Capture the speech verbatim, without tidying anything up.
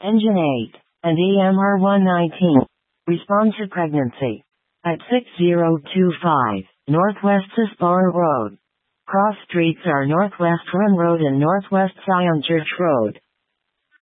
Engine eight, and E M R one nineteen. Respond to pregnancy. At six zero two five, Northwest Sisborough Road. Cross streets are Northwest Run Road and Northwest Zion Church Road.